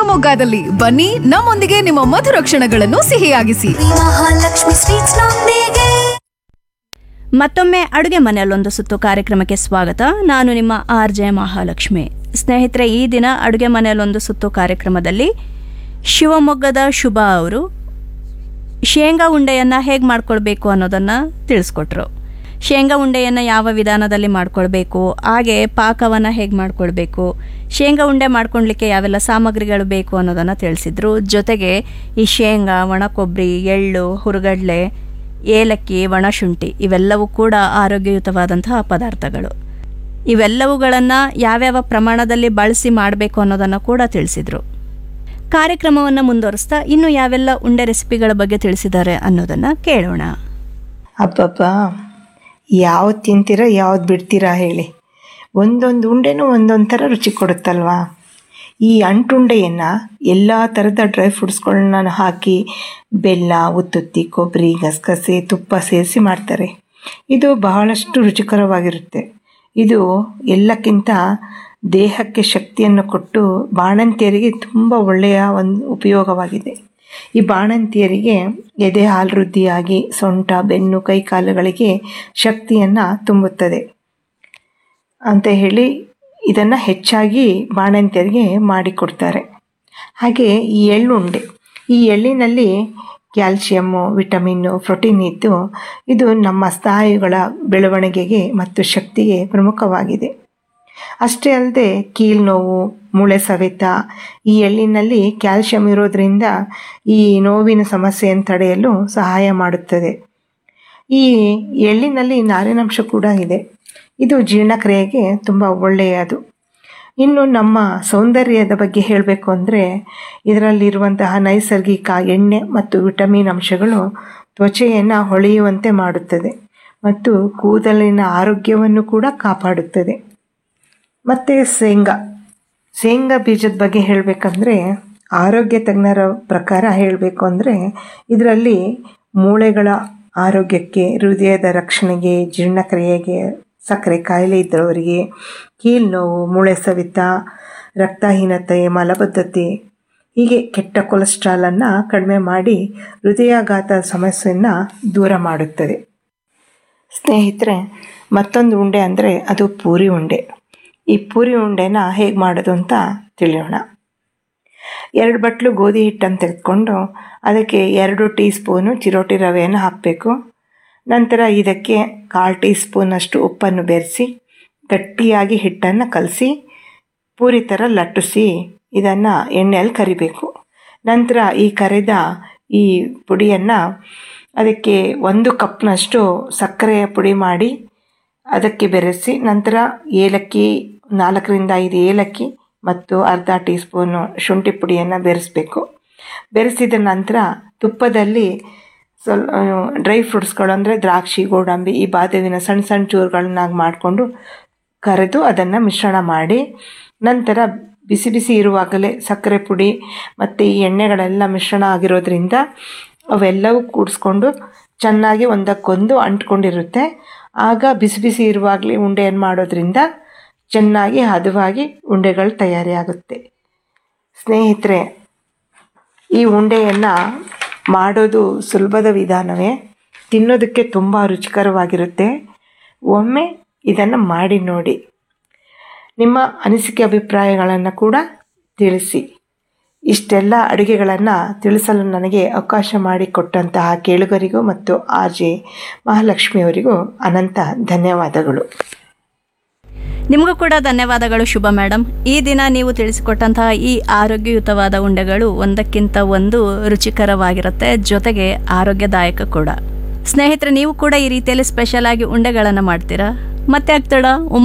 ಶಿವಮೊಗ್ಗದಲ್ಲಿ ಬನ್ನಿ, ನಮ್ಮೊಂದಿಗೆ ನಿಮ್ಮ ಮಧುರ ಕ್ಷಣಗಳನ್ನು ಸಿಹಿಯಾಗಿಸಿ. ಮಹಾಲಕ್ಷ್ಮಿ ಸ್ವೀಟ್ಸ್ ನೊಂದಿಗೆ. ಮತ್ತೊಮ್ಮೆ ಅಡುಗೆ ಮನೆಯಲ್ಲೊಂದು ಸುತ್ತು ಕಾರ್ಯಕ್ರಮಕ್ಕೆ ಸ್ವಾಗತ. ನಾನು ನಿಮ್ಮ RJ ಮಹಾಲಕ್ಷ್ಮಿ. ಸ್ನೇಹಿತರೆ, ಈ ದಿನ ಅಡುಗೆ ಮನೆಯಲ್ಲೊಂದು ಸುತ್ತು ಕಾರ್ಯಕ್ರಮದಲ್ಲಿ ಶಿವಮೊಗ್ಗದ ಶುಭ ಅವರು ಶೇಂಗಾ ಉಂಡೆಯನ್ನು ಹೇಗೆ ಮಾಡ್ಕೊಳ್ಬೇಕು ಅನ್ನೋದನ್ನು ತಿಳಿಸ್ಕೊಟ್ರು. ಶೇಂಗಾ ಉಂಡೆಯನ್ನು ಯಾವ ವಿಧಾನದಲ್ಲಿ ಮಾಡ್ಕೊಳ್ಬೇಕು, ಹಾಗೆ ಪಾಕವನ್ನು ಹೇಗೆ ಮಾಡ್ಕೊಳ್ಬೇಕು, ಶೇಂಗಾ ಉಂಡೆ ಮಾಡ್ಕೊಳ್ಲಿಕ್ಕೆ ಯಾವೆಲ್ಲ ಸಾಮಗ್ರಿಗಳು ಬೇಕು ಅನ್ನೋದನ್ನು ತಿಳಿಸಿದ್ರು. ಜೊತೆಗೆ ಈ ಶೇಂಗಾ, ಒಣ ಕೊಬ್ಬರಿ, ಎಳ್ಳು, ಹುರುಗಡ್ಲೆ, ಏಲಕ್ಕಿ, ಒಣಶುಂಠಿ ಇವೆಲ್ಲವೂ ಕೂಡ ಆರೋಗ್ಯಯುತವಾದಂತಹ ಪದಾರ್ಥಗಳು. ಇವೆಲ್ಲವುಗಳನ್ನು ಯಾವ್ಯಾವ ಪ್ರಮಾಣದಲ್ಲಿ ಬಳಸಿ ಮಾಡಬೇಕು ಅನ್ನೋದನ್ನು ಕೂಡ ತಿಳಿಸಿದರು. ಕಾರ್ಯಕ್ರಮವನ್ನು ಮುಂದುವರಿಸ್ತಾ ಇನ್ನು ಯಾವೆಲ್ಲ ಉಂಡೆ ರೆಸಿಪಿಗಳ ಬಗ್ಗೆ ತಿಳಿಸಿದ್ದಾರೆ ಅನ್ನೋದನ್ನು ಕೇಳೋಣ. ಅಬ್ಬಬ್ಬ, ಯಾವ್ದು ತಿಂತೀರಾ ಯಾವ್ದು ಬಿಡ್ತೀರಾ ಹೇಳಿ. ಒಂದೊಂದು ಉಂಡೆನೂ ಒಂದೊಂದು ಥರ ರುಚಿ ಕೊಡುತ್ತಲ್ವಾ. ಈ ಅಂಟುಂಡೆಯನ್ನು ಎಲ್ಲ ಥರದ ಡ್ರೈ ಫ್ರೂಟ್ಸ್ಗಳನ್ನ ಹಾಕಿ ಬೆಲ್ಲ, ಉತ್ತುತ್ತಿ, ಕೊಬ್ಬರಿ, ಗಸಗಸೆ, ತುಪ್ಪ ಸೇರಿಸಿ ಮಾಡ್ತಾರೆ. ಇದು ಬಹಳಷ್ಟು ರುಚಿಕರವಾಗಿರುತ್ತೆ. ಇದು ಎಲ್ಲಕ್ಕಿಂತ ದೇಹಕ್ಕೆ ಶಕ್ತಿಯನ್ನು ಕೊಟ್ಟು ಬಾಣಂತಿಯರಿಗೆ ತುಂಬ ಒಳ್ಳೆಯ ಒಂದು ಉಪಯೋಗವಾಗಿದೆ. ಈ ಬಾಣಂತಿಯರಿಗೆ ಎದೆ ಹಾಲು ವೃದ್ಧಿಯಾಗಿ ಸೊಂಟ, ಬೆನ್ನು, ಕೈಕಾಲುಗಳಿಗೆ ಶಕ್ತಿಯನ್ನು ತುಂಬುತ್ತದೆ ಅಂತ ಹೇಳಿ ಇದನ್ನು ಹೆಚ್ಚಾಗಿ ಬಾಣಂತಿಯರಿಗೆ ಮಾಡಿಕೊಡ್ತಾರೆ. ಹಾಗೆ ಈ ಎಳ್ಳುಂಡೆ, ಈ ಎಳ್ಳಿನಲ್ಲಿ ಕ್ಯಾಲ್ಶಿಯಮ್ಮು, ವಿಟಮಿನ್ನು, ಪ್ರೋಟೀನ್ ಇದ್ದು ಇದು ನಮ್ಮ ಸ್ನಾಯುಗಳ ಬೆಳವಣಿಗೆಗೆ ಮತ್ತು ಶಕ್ತಿಗೆ ಪ್ರಮುಖವಾಗಿದೆ. ಅಷ್ಟೇ ಅಲ್ಲದೆ ಕೀಲು ನೋವು, ಮೂಳೆ ಸವೆತ, ಈ ಎಳ್ಳಿನಲ್ಲಿ ಕ್ಯಾಲ್ಶಿಯಂ ಇರೋದರಿಂದ ಈ ನೋವಿನ ಸಮಸ್ಯೆಯನ್ನು ತಡೆಯಲು ಸಹಾಯ ಮಾಡುತ್ತದೆ. ಈ ಎಳ್ಳಿನಲ್ಲಿ ನಾರಿನಾಂಶ ಕೂಡ ಇದೆ. ಇದು ಜೀರ್ಣಕ್ರಿಯೆಗೆ ತುಂಬ ಒಳ್ಳೆಯದು. ಇನ್ನು ನಮ್ಮ ಸೌಂದರ್ಯದ ಬಗ್ಗೆ ಹೇಳಬೇಕು ಅಂದರೆ ಇದರಲ್ಲಿರುವಂತಹ ನೈಸರ್ಗಿಕ ಎಣ್ಣೆ ಮತ್ತು ವಿಟಮಿನ್ ಅಂಶಗಳು ತ್ವಚೆಯನ್ನು ಹೊಳೆಯುವಂತೆ ಮಾಡುತ್ತದೆ ಮತ್ತು ಕೂದಲಿನ ಆರೋಗ್ಯವನ್ನು ಕೂಡ ಕಾಪಾಡುತ್ತದೆ. ಮತ್ತು ಶೇಂಗಾ ಬೀಜದ ಬಗ್ಗೆ ಹೇಳಬೇಕಂದ್ರೆ ಆರೋಗ್ಯ ತಜ್ಞರ ಪ್ರಕಾರ ಹೇಳಬೇಕು ಅಂದರೆ ಇದರಲ್ಲಿ ಮೂಳೆಗಳ ಆರೋಗ್ಯಕ್ಕೆ, ಹೃದಯದ ರಕ್ಷಣೆಗೆ, ಜೀರ್ಣಕ್ರಿಯೆಗೆ, ಸಕ್ಕರೆ ಕಾಯಿಲೆ ಇದ್ದವರಿಗೆ, ಕೀಲು ನೋವು, ಮೂಳೆ ಸವೆತ, ರಕ್ತಹೀನತೆ, ಮಲಬದ್ಧತೆ, ಹೀಗೆ ಕೆಟ್ಟ ಕೊಲೆಸ್ಟ್ರಾಲನ್ನು ಕಡಿಮೆ ಮಾಡಿ ಹೃದಯಾಘಾತ ಸಮಸ್ಯೆಯನ್ನು ದೂರ ಮಾಡುತ್ತದೆ. ಸ್ನೇಹಿತರೆ, ಮತ್ತೊಂದು ಉಂಡೆ ಅಂದರೆ ಅದು ಪೂರಿ ಉಂಡೆ. ಈ ಪೂರಿ ಉಂಡೆನ ಹೇಗೆ ಮಾಡೋದು ಅಂತ ತಿಳಿಯೋಣ. 2 ಬಟ್ಲು ಗೋಧಿ ಹಿಟ್ಟನ್ನು ತೆಗೆದುಕೊಂಡು ಅದಕ್ಕೆ 2 ಟೀ ಸ್ಪೂನು ಚಿರೋಟಿ ರವೆಯನ್ನು ಹಾಕಬೇಕು. ನಂತರ ಇದಕ್ಕೆ 1/4 ಟೀ ಸ್ಪೂನಷ್ಟು ಉಪ್ಪನ್ನು ಬೆರೆಸಿ ಗಟ್ಟಿಯಾಗಿ ಹಿಟ್ಟನ್ನು ಕಲಸಿ ಪೂರಿ ಥರ ಲಟ್ಟಿಸಿ ಇದನ್ನು ಎಣ್ಣೆಯಲ್ಲಿ ಕರಿಬೇಕು. ನಂತರ ಈ ಕರೆದ ಈ ಪುಡಿಯನ್ನು ಅದಕ್ಕೆ 1 ಕಪ್ನಷ್ಟು ಸಕ್ಕರೆಯ ಪುಡಿ ಮಾಡಿ ಅದಕ್ಕೆ ಬೆರೆಸಿ, ನಂತರ ಏಲಕ್ಕಿ 4ರಿಂದ 5 ಏಲಕ್ಕಿ ಮತ್ತು ಅರ್ಧ ಟೀ ಸ್ಪೂನು ಶುಂಠಿ ಪುಡಿಯನ್ನು ಬೆರೆಸಬೇಕು. ಬೆರೆಸಿದ ನಂತರ ತುಪ್ಪದಲ್ಲಿ ಡ್ರೈ ಫ್ರೂಟ್ಸ್ಗಳು ಅಂದರೆ ದ್ರಾಕ್ಷಿ, ಗೋಡಂಬಿ, ಈ ಬಾದಾಮಿನ ಸಣ್ಣ ಸಣ್ಣ ಚೂರುಗಳನ್ನಾಗಿ ಮಾಡಿಕೊಂಡು ಕರೆದು ಅದನ್ನು ಮಿಶ್ರಣ ಮಾಡಿ, ನಂತರ ಬಿಸಿ ಬಿಸಿ ಇರುವಾಗಲೇ ಸಕ್ಕರೆ ಪುಡಿ ಮತ್ತು ಈ ಎಣ್ಣೆಗಳೆಲ್ಲ ಮಿಶ್ರಣ ಆಗಿರೋದ್ರಿಂದ ಅವೆಲ್ಲವೂ ಕೂಡಿಸ್ಕೊಂಡು ಚೆನ್ನಾಗಿ ಒಂದಕ್ಕೊಂದು ಅಂಟ್ಕೊಂಡಿರುತ್ತೆ. ಆಗ ಬಿಸಿ ಬಿಸಿ ಇರುವಾಗಲೇ ಉಂಡೆಯನ್ನು ಮಾಡೋದ್ರಿಂದ ಚೆನ್ನಾಗಿ ಹದವಾಗಿ ಉಂಡೆಗಳು ತಯಾರಿಯಾಗುತ್ತೆ. ಸ್ನೇಹಿತರೆ, ಈ ಉಂಡೆಯನ್ನು ಮಾಡೋದು ಸುಲಭದ ವಿಧಾನವೇ, ತಿನ್ನೋದಕ್ಕೆ ತುಂಬ ರುಚಿಕರವಾಗಿರುತ್ತೆ. ಒಮ್ಮೆ ಇದನ್ನು ಮಾಡಿ ನೋಡಿ. ನಿಮ್ಮ ಅನಿಸಿಕೆ ಅಭಿಪ್ರಾಯಗಳನ್ನು ಕೂಡ ತಿಳಿಸಿ. ಇಷ್ಟೆಲ್ಲ ಅಡುಗೆಗಳನ್ನು ತಿಳಿಸಲು ನನಗೆ ಅವಕಾಶ ಮಾಡಿಕೊಟ್ಟಂತಹ ಕೇಳುಗರಿಗೂ ಮತ್ತು RJ ಮಹಾಲಕ್ಷ್ಮಿಯವರಿಗೂ ಅನಂತ ಧನ್ಯವಾದಗಳು. ನಿಮಗೂ ಕೂಡ ಧನ್ಯವಾದಗಳು ಶುಭ ಮೇಡಮ್. ಈ ದಿನ ನೀವು ತಿಳಿಸಿಕೊಟ್ಟಂತಹ ಈ ಆರೋಗ್ಯಯುತವಾದ ಉಂಡೆಗಳು ಒಂದಕ್ಕಿಂತ ಒಂದು ರುಚಿಕರವಾಗಿರುತ್ತೆ, ಜೊತೆಗೆ ಆರೋಗ್ಯದಾಯಕ ಕೂಡ. ಸ್ನೇಹಿತರೆ, ನೀವು ಕೂಡ ಈ ರೀತಿಯಲ್ಲಿ ಸ್ಪೆಷಲ್ ಆಗಿ ಉಂಡೆಗಳನ್ನು ಮಾಡ್ತೀರಾ? ಮತ್ತೆ ಆಗ್ತಡ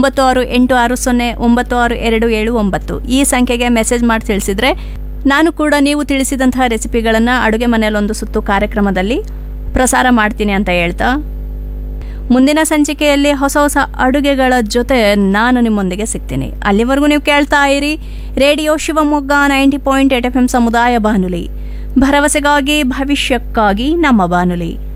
9686096279 ಈ ಸಂಖ್ಯೆಗೆ ಮೆಸೇಜ್ ಮಾಡಿ ತಿಳಿಸಿದ್ರೆ ನಾನು ಕೂಡ ನೀವು ತಿಳಿಸಿದಂತಹ ರೆಸಿಪಿಗಳನ್ನು ಅಡುಗೆ ಮನೆಯಲ್ಲೊಂದು ಸುತ್ತು ಕಾರ್ಯಕ್ರಮದಲ್ಲಿ ಪ್ರಸಾರ ಮಾಡ್ತೀನಿ ಅಂತ ಹೇಳ್ತಾ, ಮುಂದಿನ ಸಂಚಿಕೆಯಲ್ಲಿ ಹೊಸ ಹೊಸ ಅಡುಗೆಗಳ ಜೊತೆ ನಾನು ನಿಮ್ಮೊಂದಿಗೆ ಸಿಗ್ತೀನಿ. ಅಲ್ಲಿವರೆಗೂ ನೀವು ಕೇಳ್ತಾ ಇರಿ ರೇಡಿಯೋ ಶಿವಮೊಗ್ಗ 90.8 FM ಸಮುದಾಯ ಬಾನುಲಿ, ಭರವಸೆಗಾಗಿ ಭವಿಷ್ಯಕ್ಕಾಗಿ ನಮ್ಮ ಬಾನುಲಿ.